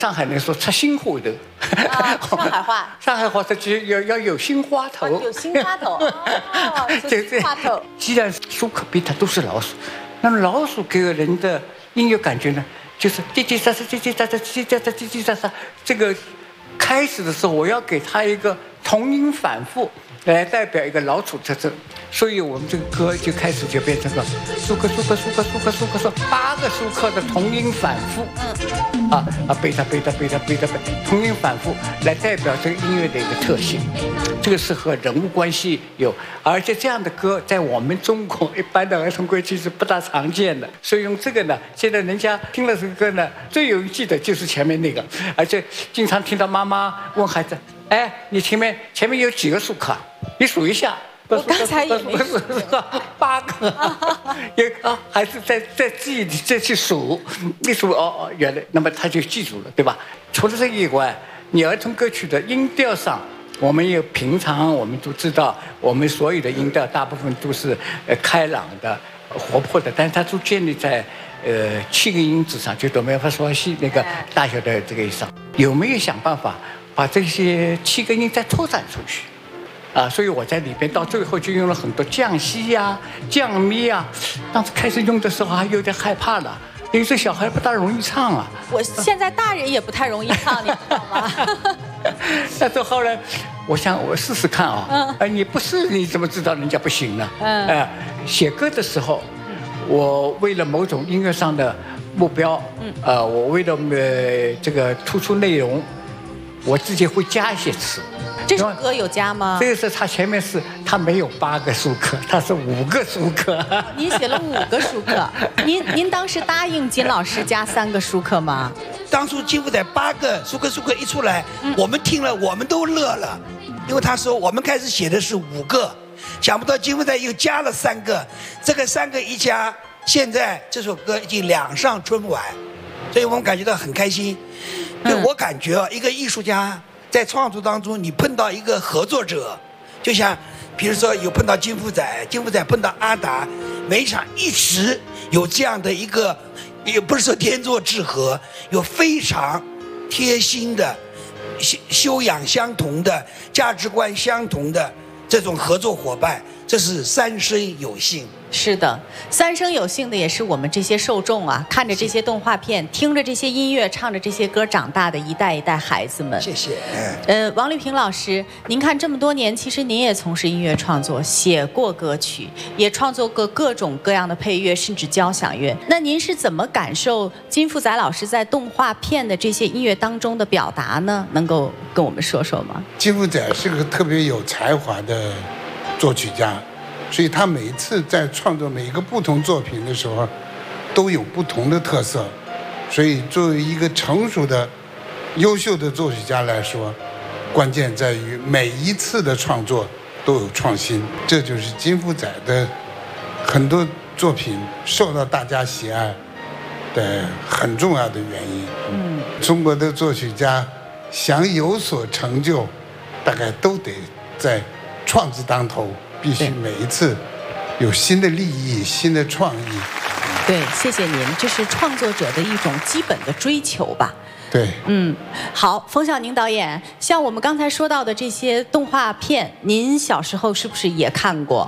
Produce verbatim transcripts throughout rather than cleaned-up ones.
上海人说出新花头， 啊，上海话， 上海话它就要要有新花头， 啊、有新花头，哦， 对新花头。 既然苏克比它都是老鼠，那么老鼠给人的音乐感觉呢，就是叽叽喳喳、叽叽喳喳、叽叽喳喳、叽叽喳喳。这个开始的时候，我要给它一个同音反复，来代表一个老鼠特征。所以我们这个歌就开始就变成了苏克苏克苏克苏克苏克苏八个苏克的同音反复，嗯，啊啊贝塔贝塔贝塔贝塔贝同音反复来代表这个音乐的一个特性。这个是和人物关系有，而且这样的歌在我们中国一般的儿童歌曲是不大常见的，所以用这个呢，现在人家听了这个歌呢，最容易记得就是前面那个，而且经常听到妈妈问孩子：“哎，你前面前面有几个苏克？你数一下。” 我刚才也没数， 八个，也啊，还是在在记忆里再去数，一数哦哦，原来，那么他就记住了，对吧？除了这个以外，你儿童歌曲的音调上，我们也平常我们都知道，我们所有的音调大部分都是呃开朗的、活泼的，但是它都建立在呃七个音质上，就哆来咪发嗦西那个大小的这个上。有没有想办法把这些七个音再拓展出去？啊，所以我在里边到最后就用了很多降西呀、啊、降咪啊。当时开始用的时候还有点害怕了，因为这小孩不大容易唱啊。 我现在大人也不太容易唱，你知道吗？ 但是后来，我想我试试看啊。嗯。呃，你不试你怎么知道人家不行呢？嗯。呃，写歌的时候，我为了某种音乐上的目标，嗯，呃，我为了呃这个突出内容，我自己会加一些词。 这首歌有加吗？ 这个是他前面是他没有八个舒克，他是五个舒克。 您写了五个舒克，您您当时答应金老师加三个舒克吗？ 当初金福仔八个舒克舒克一出来，嗯、我们听了我们都乐了，因为他说我们开始写的是五个，想不到金福仔又加了三个，这个三个一加，现在这首歌已经两上春晚，所以我们感觉到很开心。就我感觉啊，一个艺术家在创作当中，你碰到一个合作者，就像比如说有碰到金福仔，金福仔碰到阿达，每一场一直有这样的一个，也不是说天作之合，有非常贴心的、修修养相同的、价值观相同的这种合作伙伴，这是三生有幸。 是的，三生有幸的也是我们这些受众啊，看着这些动画片，听着这些音乐，唱着这些歌长大的一代一代孩子们。 谢谢。 呃，王丽萍老师，您看这么多年，其实您也从事音乐创作，写过歌曲，也创作过各种各样的配乐，甚至交响乐。那您是怎么感受金福仔老师在动画片的这些音乐当中的表达呢？能够跟我们说说吗？ 金福仔是个特别有才华的作曲家。所以他每一次在创作每一个不同作品的时候，都有不同的特色。所以作为一个成熟的、优秀的作曲家来说，关键在于每一次的创作都有创新。这就是金福仔的很多作品受到大家喜爱的很重要的原因。嗯，中国的作曲家想有所成就，大概都得在创字当头。必须每一次有新的立意、新的创意。 对，谢谢您，这是创作者的一种基本的追求吧。 对， 嗯，好，冯小宁导演，像我们刚才说到的这些动画片，您小时候是不是也看过？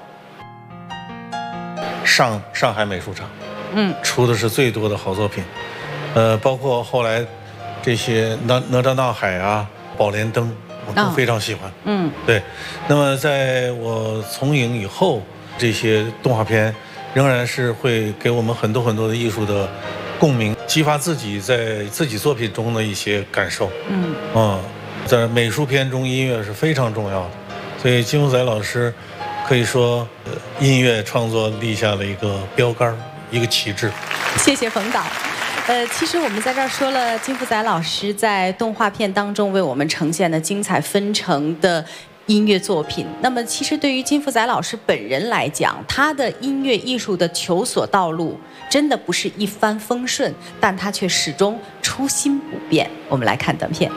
上上海美术厂，嗯，出的是最多的好作品，呃，包括后来这些哪哪吒闹海啊、宝莲灯。我都非常喜欢，哦、嗯，对。那么在我从影以后，这些动画片仍然是会给我们很多很多的艺术的共鸣，激发自己在自己作品中的一些感受。嗯，啊、嗯，在美术片中，音乐是非常重要的，所以金福仔老师可以说，呃，音乐创作立下了一个标杆，一个旗帜。 谢谢冯导。呃，其实我们在这儿说了金福仔老师在动画片当中为我们呈现的精彩纷呈的音乐作品。那么，其实对于金福仔老师本人来讲，他的音乐艺术的求索道路真的不是一帆风顺，但他却始终初心不变。我们来看短片。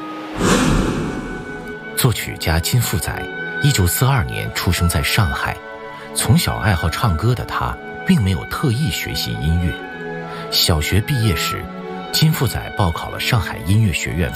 作曲家金福仔，一九四二年出生在上海，从小爱好唱歌的他，并没有特意学习音乐。小学毕业时， 金富载报考了上海音乐学院